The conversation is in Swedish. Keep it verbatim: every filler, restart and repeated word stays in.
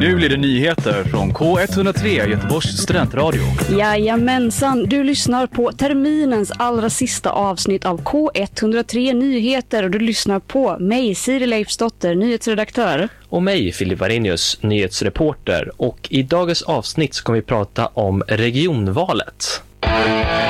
Nu blir det nyheter från K etthundratre, Göteborgs studentradio. Jajamensan, du lyssnar på terminens allra sista avsnitt av K etthundratre Nyheter och du lyssnar på mig, Siri Leifsdotter, nyhetsredaktör. Och mig, Filip Arrhenius, nyhetsreporter. Och i dagens avsnitt ska vi prata om regionvalet.